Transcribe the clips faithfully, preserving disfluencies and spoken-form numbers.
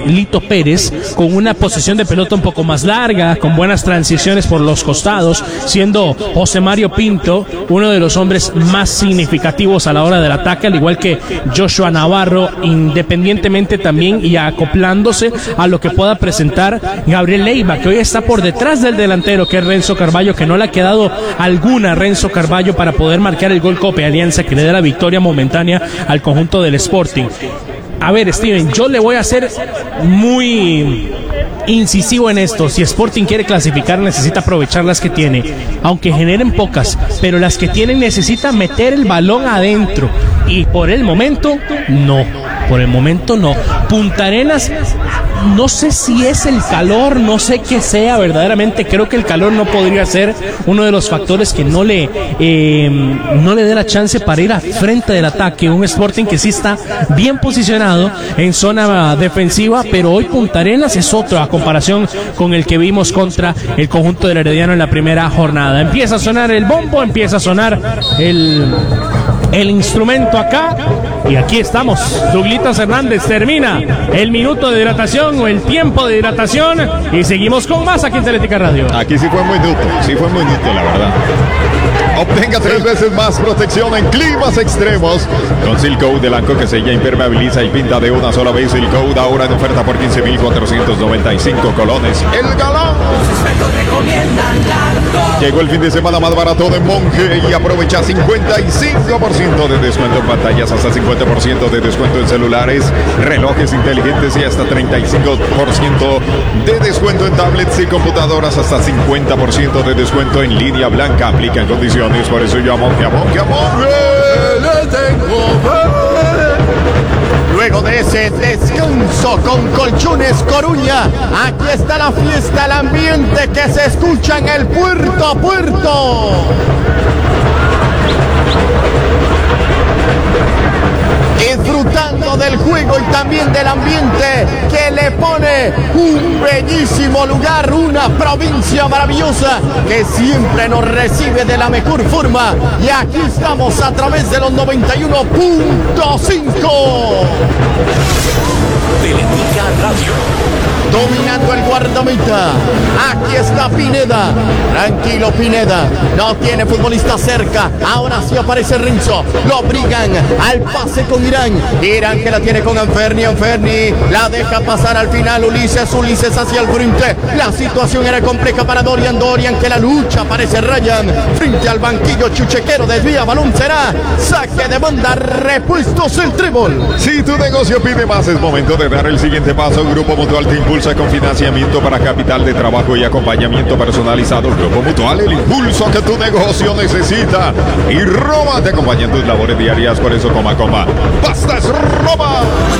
eh, Lito Pérez, con una posesión de pelota un poco más larga, con buenas transiciones por los costados, siendo José Mario Pinto uno de los hombres más significativos a la hora del ataque, al igual que Joshua Navarro, independientemente también y acoplándose a lo que pueda presentar Gabriel Leiva, que hoy está por detrás del delantero, que es Renzo Carballo, que no le ha quedado alguna a Renzo Carballo para poder marcar el gol Cope Alianza que le dé la victoria momentánea al conjunto del Sporting. A ver, Steven, yo le voy a hacer muy incisivo en esto. Si Sporting quiere clasificar, necesita aprovechar las que tiene, aunque generen pocas, pero las que tienen necesita meter el balón adentro, y por el momento no, por el momento no. Punta Arenas, no sé si es el calor, no sé qué sea verdaderamente. Creo que el calor no podría ser uno de los factores que no le eh, no le dé la chance para ir a frente del ataque. Un Sporting que sí está bien posicionado en zona defensiva, pero hoy Punta Arenas es otro a comparación con el que vimos contra el conjunto del Herediano en la primera jornada. Empieza a sonar el bombo, empieza a sonar el el instrumento acá, y aquí estamos. Douglas Hernández termina el minuto de hidratación o el tiempo de hidratación, y seguimos con más aquí en Teletica Radio. Aquí sí fue muy minuto, sí fue muy minuto, la verdad. Obtenga tres veces más protección en climas extremos con Seal Coat de Lanco, que sella, impermeabiliza y pinta de una sola vez. Seal Coat ahora en oferta por quince mil cuatrocientos noventa y cinco colones. El galán. Llegó el fin de semana más barato de Monge y aprovecha cincuenta y cinco por ciento de descuento en pantallas, hasta cincuenta por ciento de descuento en celulares, relojes inteligentes y hasta treinta y cinco por ciento de descuento en tablets y computadoras, hasta cincuenta por ciento de descuento en línea blanca. Aplica en condiciones. Por eso yo a Monge, a Monge, a Monge le tengo fe. Luego de ese descanso con Colchones Coruña, aquí está la fiesta, el ambiente que se escucha en el puerto a puerto. Disfrutando del juego y también del ambiente que le pone un bellísimo lugar, una provincia maravillosa que siempre nos recibe de la mejor forma. Y aquí estamos a través de los noventa y uno punto cinco. Teletica Radio. Dominando el guardameta. Aquí está Pineda. Tranquilo Pineda. No tiene futbolista cerca. Ahora sí aparece Renzo. Lo obligan al pase con Irán. Irán que la tiene con Anferni. Anferni la deja pasar al final. Ulises. Ulises hacia el frente. La situación era compleja para Dorian. Dorian que la lucha. Aparece Ryan. Frente al banquillo chuchequero. Desvía. Balón será saque de banda. Repuestos el trébol. Si tu negocio pide más, es momento de dar el siguiente paso. Grupo Mutual te impulsa con financiamiento para capital de trabajo y acompañamiento personalizado. Grupo Mutual, el impulso que tu negocio necesita. Y Roma te acompaña en tus labores diarias. Por eso, coma, coma, ¡basta es Roma!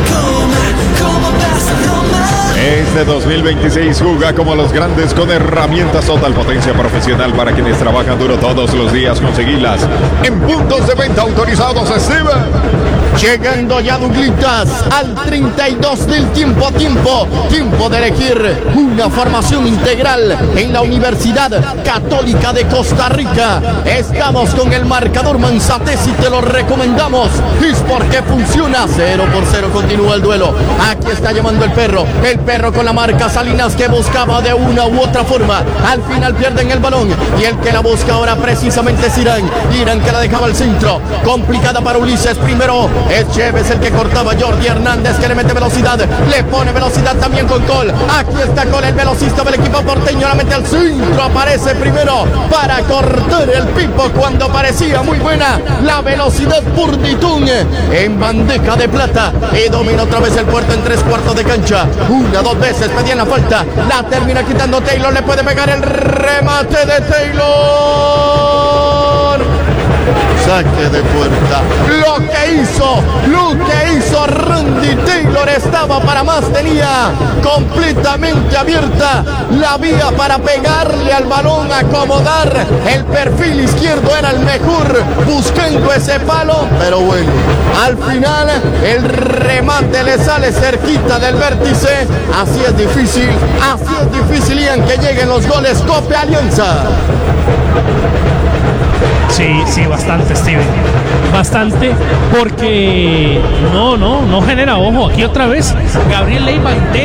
Este dos mil veintiséis juega como los grandes con herramientas total potencia profesional para quienes trabajan duro todos los días. Conseguirlas en puntos de venta autorizados. Steven. Llegando ya Douglas al treinta y dos del tiempo a tiempo. Tiempo de elegir una formación integral en la Universidad Católica de Costa Rica. Estamos con el marcador Manzatez y te lo recomendamos. Es porque funciona. Cero por cero continúa el duelo. Aquí está llamando el perro. El perro con la marca Salinas que buscaba de una u otra forma. Al final pierden el balón. Y el que la busca ahora precisamente es Irán. Irán que la dejaba al centro. Complicada para Ulises. Primero es Chévez el que cortaba. Jordi Hernández que le mete velocidad. Le pone velocidad también con Col. Aquí está Col, el velocista del equipo porteño. La mete al centro. Aparece primero para cortar el pipo cuando parecía muy buena la velocidad por Ditún en bandeja de plata. Y domina otra vez el puerto en tres cuartos de cancha. Una, dos veces pedían la falta. La termina quitando Taylor. Le puede pegar el remate de Taylor. Saque de puerta. Lo que hizo, lo que hizo Randy Taylor estaba para más. Tenía completamente abierta la vía para pegarle al balón, acomodar el perfil izquierdo. Era el mejor buscando ese palo. Pero bueno, al final el remate le sale cerquita del vértice. Así es difícil, así es difícil, Ian, que lleguen los goles. Cope Alianza. Sí, sí, bastante, Steven. Bastante, porque no, no, no genera ojo. Aquí otra vez Gabriel Leiva